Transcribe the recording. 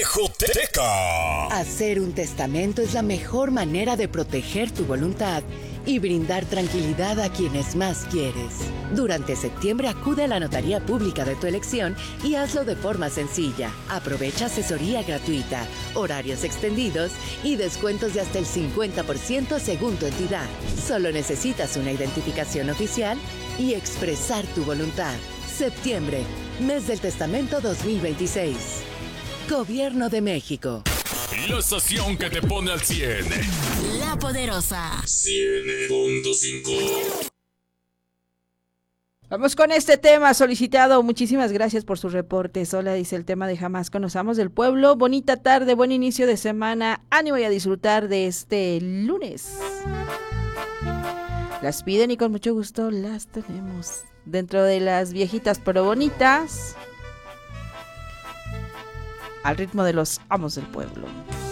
Joteca. Hacer un testamento es la mejor manera de proteger tu voluntad y brindar tranquilidad a quienes más quieres. Durante septiembre acude a la notaría pública de tu elección y hazlo de forma sencilla. Aprovecha asesoría gratuita, horarios extendidos y descuentos de hasta el 50% según tu entidad. Solo necesitas una identificación oficial y expresar tu voluntad. Septiembre, mes del testamento 2026. Gobierno de México. La estación que te pone al 100. La Poderosa. 100.5. Vamos con este tema solicitado. Muchísimas gracias por sus reportes. Hola, dice el tema de Jamás conocemos del pueblo. Bonita tarde, buen inicio de semana. Ánimo y a disfrutar de este lunes. Las piden y con mucho gusto las tenemos. Dentro de las viejitas pero bonitas, al ritmo de los amos del pueblo.